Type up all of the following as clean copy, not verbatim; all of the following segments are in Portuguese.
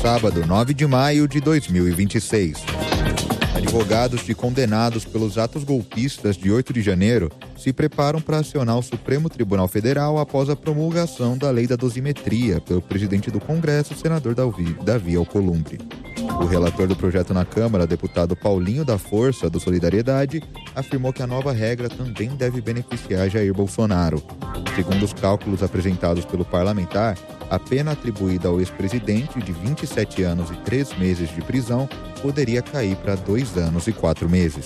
sábado, 9 de maio de 2026. Advogados de condenados pelos atos golpistas de 8 de janeiro se preparam para acionar o Supremo Tribunal Federal após a promulgação da Lei da Dosimetria pelo presidente do Congresso, senador Davi Alcolumbre. O relator do projeto na Câmara, deputado Paulinho da Força, do Solidariedade, afirmou que a nova regra também deve beneficiar Jair Bolsonaro. Segundo os cálculos apresentados pelo parlamentar, a pena atribuída ao ex-presidente de 27 anos e 3 meses de prisão poderia cair para 2 anos e 4 meses.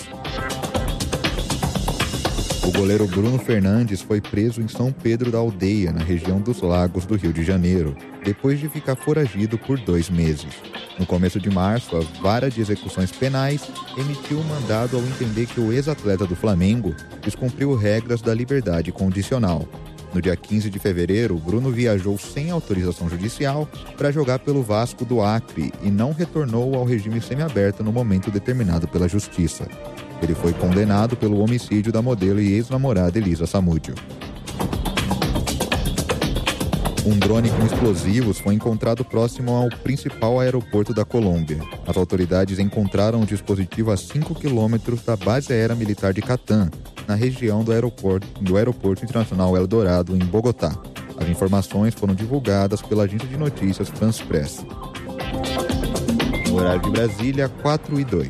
O goleiro Bruno Fernandes foi preso em São Pedro da Aldeia, na região dos Lagos do Rio de Janeiro, depois de ficar foragido por 2 meses. No começo de março, a Vara de Execuções Penais emitiu um mandado ao entender que o ex-atleta do Flamengo descumpriu regras da liberdade condicional. No dia 15 de fevereiro, Bruno viajou sem autorização judicial para jogar pelo Vasco do Acre e não retornou ao regime semiaberto no momento determinado pela Justiça. Ele foi condenado pelo homicídio da modelo e ex-namorada Elisa Samúdio. Um drone com explosivos foi encontrado próximo ao principal aeroporto da Colômbia. As autoridades encontraram o dispositivo a 5 quilômetros da base aérea militar de Catán, na região do aeroporto internacional El Dorado, em Bogotá. As informações foram divulgadas pela agência de notícias France Press. No horário de Brasília, 4:02.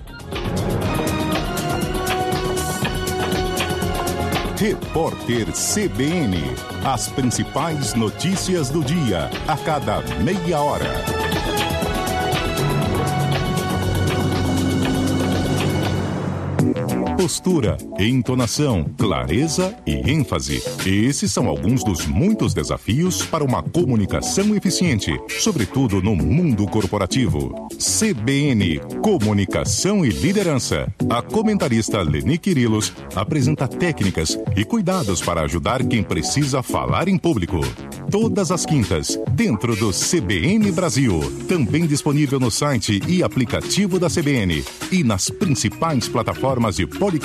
Repórter CBN. As principais notícias do dia, a cada meia hora. Postura, entonação, clareza e ênfase. Esses são alguns dos muitos desafios para uma comunicação eficiente, sobretudo no mundo corporativo. CBN, Comunicação e Liderança. A comentarista Leni Quirilos apresenta técnicas e cuidados para ajudar quem precisa falar em público. Todas as quintas, dentro do CBN Brasil. Também disponível no site e aplicativo da CBN e nas principais plataformas de podcasts.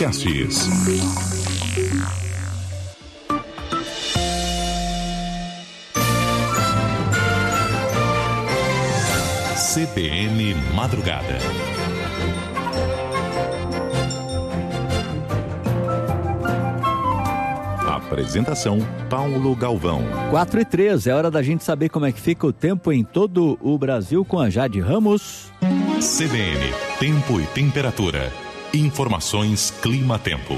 CBN Madrugada. Apresentação Paulo Galvão. 4:03, é hora da gente saber como é que fica o tempo em todo o Brasil com a Jade Ramos. CBN, tempo e temperatura. Informações Clima-Tempo.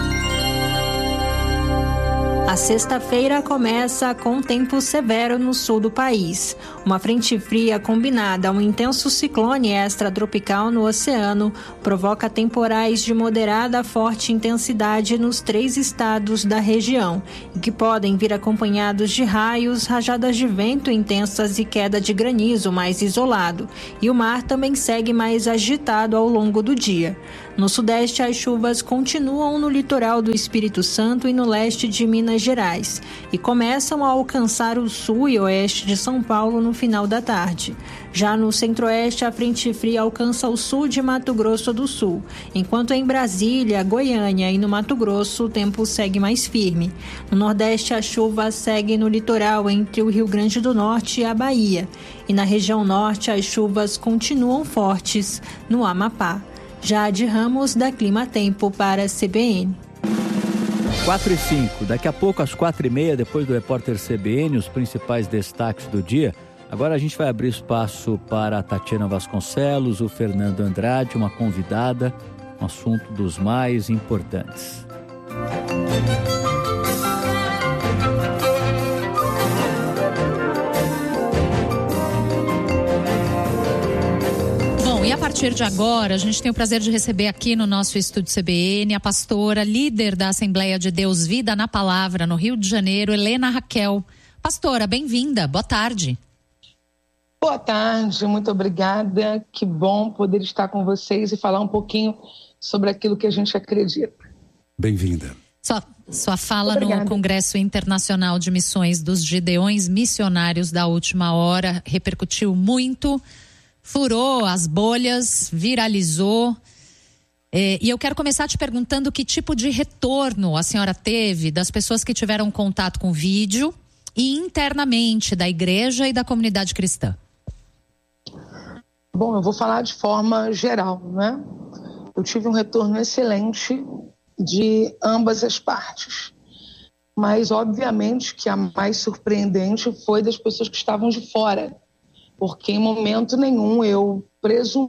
A sexta-feira começa com tempo severo no sul do país. Uma frente fria combinada a um intenso ciclone extratropical no oceano provoca temporais de moderada a forte intensidade nos 3 estados da região, e que podem vir acompanhados de raios, rajadas de vento intensas e queda de granizo mais isolado. E o mar também segue mais agitado ao longo do dia. No sudeste, as chuvas continuam no litoral do Espírito Santo e no leste de Minas Gerais e começam a alcançar o sul e oeste de São Paulo no final da tarde. Já no centro-oeste, a frente fria alcança o sul de Mato Grosso do Sul, enquanto em Brasília, Goiânia e no Mato Grosso o tempo segue mais firme. No nordeste, a chuva segue no litoral entre o Rio Grande do Norte e a Bahia. E na região norte, as chuvas continuam fortes no Amapá. Jade Ramos, da Clima Tempo, para a CBN. 4:05, daqui a pouco às 4:30, depois do repórter CBN, os principais destaques do dia. Agora a gente vai abrir espaço para a Tatiana Vasconcelos, o Fernando Andrade, uma convidada, um assunto dos mais importantes. E a partir de agora, a gente tem o prazer de receber aqui no nosso estúdio CBN a pastora, líder da Assembleia de Deus Vida na Palavra, no Rio de Janeiro, Helena Raquel. Pastora, bem-vinda, boa tarde. Boa tarde, muito obrigada. Que bom poder estar com vocês e falar um pouquinho sobre aquilo que a gente acredita. Bem-vinda. Sua fala Obrigada. No Congresso Internacional de Missões dos Gideões Missionários da última hora repercutiu muito, furou as bolhas, viralizou. E eu quero começar te perguntando que tipo de retorno a senhora teve das pessoas que tiveram contato com o vídeo e internamente da igreja e da comunidade cristã. Bom, eu vou falar de forma geral, né? Eu tive um retorno excelente de ambas as partes. Mas, obviamente, que a mais surpreendente foi das pessoas que estavam de fora, porque em momento nenhum eu presumi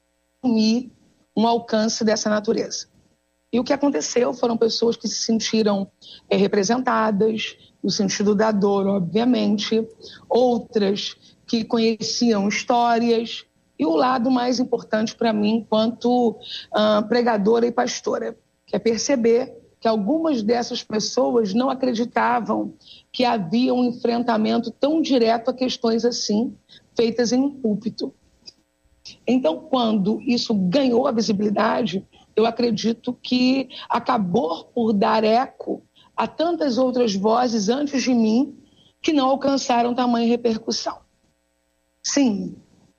um alcance dessa natureza. E o que aconteceu foram pessoas que se sentiram representadas, no sentido da dor, obviamente, outras que conheciam histórias, e o lado mais importante para mim, enquanto pregadora e pastora, que é perceber que algumas dessas pessoas não acreditavam que havia um enfrentamento tão direto a questões assim, feitas em um púlpito. Então, quando isso ganhou a visibilidade, eu acredito que acabou por dar eco a tantas outras vozes antes de mim que não alcançaram tamanha repercussão. Sim,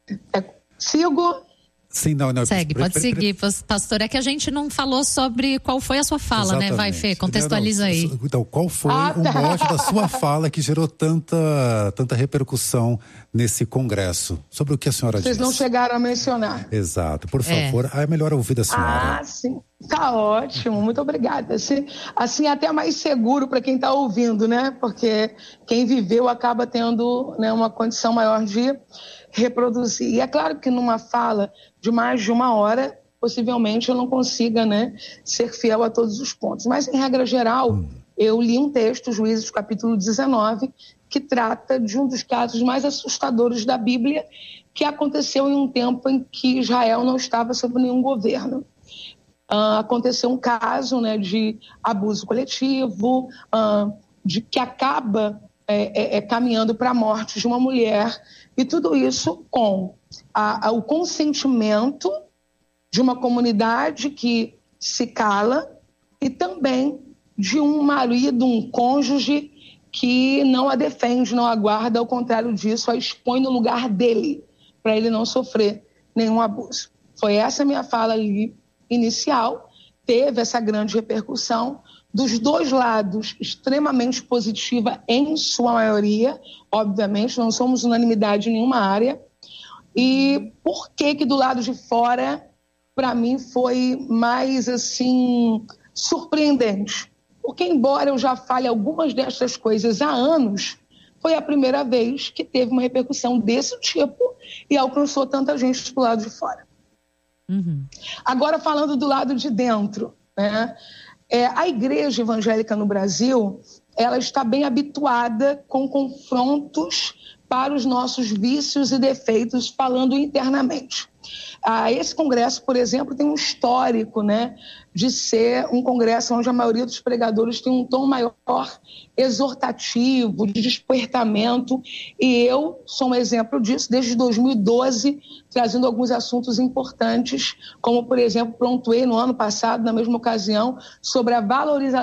sigo... Sim, não. Segue, pode seguir, pastor. É que a gente não falou sobre qual foi a sua fala, exatamente, né? Vai, Fê, contextualiza aí. Então, qual foi o mote da sua fala que gerou tanta repercussão nesse congresso? Sobre o que a senhora disse? Vocês não chegaram a mencionar. Exato. Por favor, é melhor ouvir da senhora. Sim. Tá ótimo, muito obrigada. Assim até mais seguro para quem está ouvindo, né? Porque quem viveu acaba tendo, né, uma condição maior de reproduzir. E é claro que numa fala de mais de 1 hora, possivelmente eu não consiga, né, ser fiel a todos os pontos. Mas, em regra geral, eu li um texto, Juízes capítulo 19, que trata de um dos casos mais assustadores da Bíblia, que aconteceu em um tempo em que Israel não estava sob nenhum governo. Aconteceu um caso, né, de abuso coletivo, de que acaba caminhando para a morte de uma mulher, e tudo isso com o consentimento de uma comunidade que se cala e também de um marido, um cônjuge que não a defende, não a guarda, ao contrário disso, a expõe no lugar dele, para ele não sofrer nenhum abuso. Foi essa minha fala ali inicial, teve essa grande repercussão, dos dois lados, extremamente positiva em sua maioria, obviamente, não somos unanimidade em nenhuma área. E por que do lado de fora, para mim, foi mais, assim, surpreendente? Porque, embora eu já fale algumas dessas coisas há anos, foi a primeira vez que teve uma repercussão desse tipo e alcançou tanta gente do lado de fora. Agora, falando do lado de dentro, né? A igreja evangélica no Brasil, ela está bem habituada com confrontos para os nossos vícios e defeitos, falando internamente. Esse congresso, por exemplo, tem um histórico, né, de ser um congresso onde a maioria dos pregadores tem um tom maior exortativo, de despertamento, e eu sou um exemplo disso, desde 2012, trazendo alguns assuntos importantes, como, por exemplo, pontuei no ano passado, na mesma ocasião, sobre a valorização